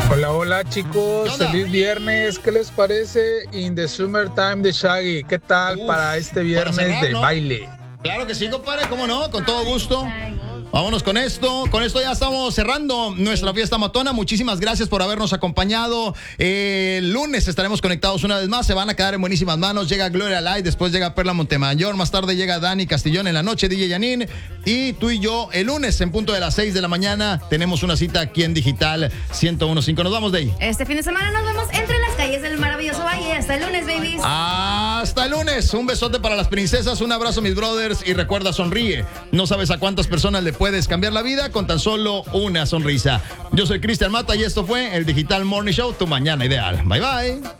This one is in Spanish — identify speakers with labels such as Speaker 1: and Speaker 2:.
Speaker 1: Hola, hola chicos, feliz viernes. ¿Qué les parece In the Summertime de Shaggy? ¿Qué tal para este viernes
Speaker 2: cerrar,
Speaker 1: de
Speaker 2: ¿no?
Speaker 1: baile?
Speaker 2: Claro que sí, compadre, cómo no, con todo gusto. Vámonos con esto. Con esto ya estamos cerrando nuestra fiesta matona. Muchísimas gracias por habernos acompañado. El lunes estaremos conectados una vez más. Se van a quedar en buenísimas manos. Llega Gloria Light, después llega Perla Montemayor. Más tarde llega Dani Castillón en la noche, DJ Yanin. Y tú y yo, el lunes, en punto de las 6 de la mañana, tenemos una cita aquí en Digital 101.5. Nos vamos de ahí.
Speaker 3: Este fin de semana nos vemos entre las calles del maravilloso Valle. Hasta el lunes, babies.
Speaker 2: Hasta el lunes. Un besote para las princesas. Un abrazo, mis brothers. Y recuerda, sonríe. No sabes a cuántas personas le puedes cambiar la vida con tan solo una sonrisa. Yo soy Cristian Mata y esto fue el Digital Morning Show, tu mañana ideal. Bye bye.